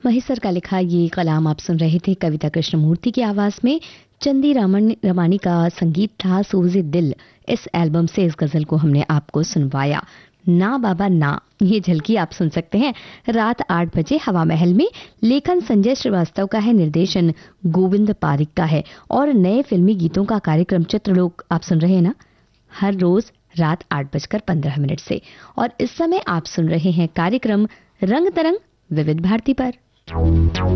महिसर का लिखा ये कलाम आप सुन रहे थे कविता कृष्णमूर्ति की आवाज में। चंदी रमानी का संगीत था। सोज़े दिल इस एल्बम से इस गजल को हमने आपको सुनवाया। ना बाबा ना, ये झलकी आप सुन सकते हैं रात 8 बजे हवा महल में। लेखन संजय श्रीवास्तव का है, निर्देशन गोविंद पारिक का है। और नए फिल्मी गीतों का कार्यक्रम चित्रलोक आप सुन रहे हैं ना, हर रोज रात 8:15 से। और इस समय आप सुन रहे हैं कार्यक्रम रंग तरंग विविध भारती पर।